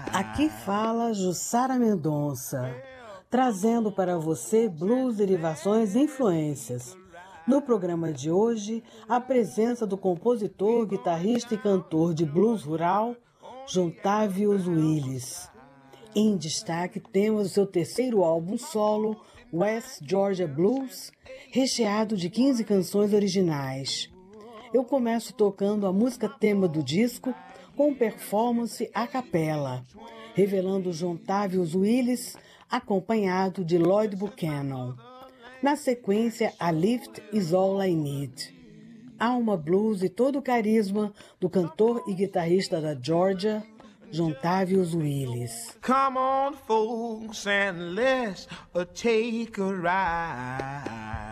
Aqui fala Jussara Mendonça, trazendo para você blues, derivações e influências. No programa de hoje, a presença do compositor, guitarrista e cantor de blues rural, Jontavius Willis. Em destaque temos o seu terceiro álbum solo, West Georgia Blues, recheado de 15 canções originais. Eu começo tocando a música tema do disco com performance a capela, revelando Jontavius Willis, acompanhado de Lloyd Buchanan. Na sequência, A Lift Is All I Need. Alma blues e todo o carisma do cantor e guitarrista da Georgia, Jontavius Willis. Come on, folks, and let's take a ride.